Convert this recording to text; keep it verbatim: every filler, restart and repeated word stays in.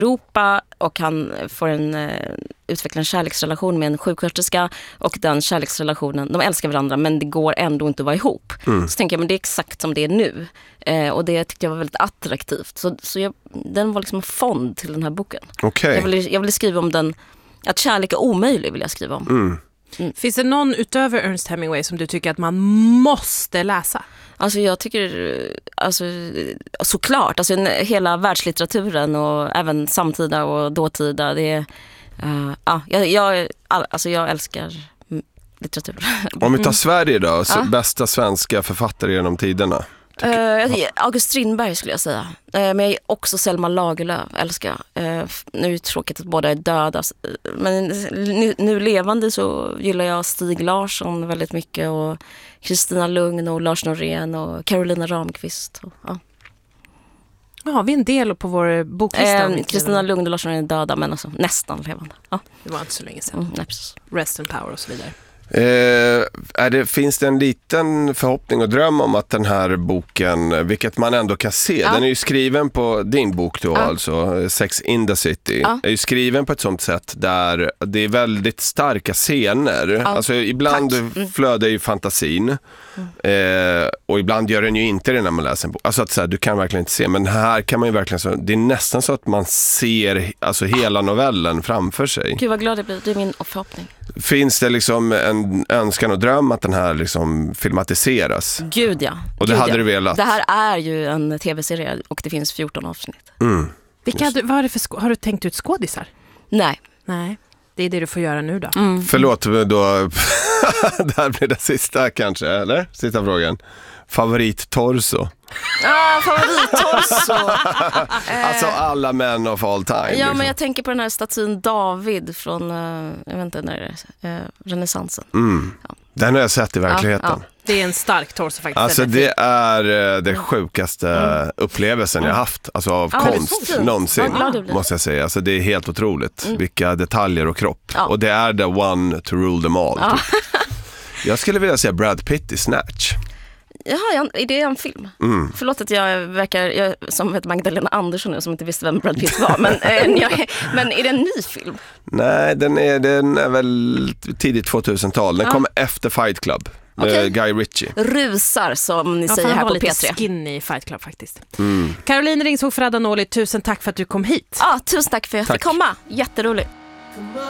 Europa och han får en uh, utveckla en kärleksrelation med en sjuksköterska och den kärleksrelationen, de älskar varandra men det går ändå inte att vara ihop. Mm. Så tänker jag, men det är exakt som det är nu. Uh, och det tyckte jag var väldigt attraktivt. Så, så jag, den var liksom en fond till den här boken. Okay. Jag, ville, jag ville skriva om den, att kärlek är omöjlig vill jag skriva om. Mm. Mm. Finns det någon utöver Ernest Hemingway som du tycker att man måste läsa? Alltså jag tycker, alltså, såklart, alltså hela världslitteraturen och även samtida och dåtida, det är, uh, ja, jag, jag, alltså jag älskar litteratur. Om vi tar Sverige då, så ja. Bästa svenska författare genom tiderna? Uh, August Strindberg skulle jag säga. Uh, men jag är också Selma Lagerlöf, älskar jag. Uh, nu är det tråkigt att båda är döda. Men nu, nu levande så gillar jag Stig Larsson väldigt mycket. Och Kristina Lugn och Lars Norén och Carolina Ramqvist. Och, ja. Ja, har vi en del på vår boklista? Uh, Kristina Lugn och Lars Norén är döda, men alltså nästan levande. Ja. Det var inte så länge sedan. Mm, nej, precis. Rest and power och så vidare. Eh, är det, finns det en liten förhoppning och dröm om att den här boken, vilket man ändå kan se, ja. Den är ju skriven på din bok då, ja. Alltså Sex in the City, ja. Är ju skriven på ett sånt sätt där det är väldigt starka scener, ja. Alltså ibland mm. flödar ju fantasin mm. eh, och ibland gör den ju inte det när man läser en bok, alltså att så här, du kan verkligen inte se, men här kan man ju verkligen så, det är nästan så att man ser alltså hela novellen framför sig. Gud vad glad det blir, det är min förhoppning. Finns det liksom en önskan och dröm att den här liksom filmatiseras? Gud ja. Och det Gud, hade ja. du velat? Det här är ju en tv-serie och det finns fjorton avsnitt. Mm. Vilka hade, vad har, du för, har du tänkt ut skådisar? Nej. Nej. Det är det du får göra nu då. Mm. Förlåt, då där blir det sista kanske, eller? Sista frågan. Favorit-torso? Ah, favorit-torso. Alltså alla män of all time. Ja, liksom. Men jag tänker på den här statyn David från, uh, jag vet inte när det är, uh, renässansen. Mm. Ja. Den har jag sett i verkligheten. Ja, ja. Det är en stark torso faktiskt. Alltså det är uh, det sjukaste mm. upplevelsen jag haft. Alltså av ah, konst någonsin, måste jag säga. Alltså det är helt otroligt. Mm. Vilka detaljer och kropp. Ja. Och det är the one to rule them all. Ja. Jag skulle vilja säga Brad Pitt i Snatch. Jaha, är det en film? Mm. Förlåt att jag verkar jag, som heter Magdalena Andersson som inte visste vem Brad Pitt var. Men, äh, jag, men är det en ny film? Nej, den är, den är väl tidigt tvåtusental. Den ja. Kom efter Fight Club. Okay. Guy Ritchie. Rusar som ni ja, säger här på P tre. Lite skinny i Fight Club faktiskt. Mm. Caroline Ringskog Ferrada-Noli, tusen tack för att du kom hit. Ja, tusen tack för att jag tack. fick komma. Jätteroligt.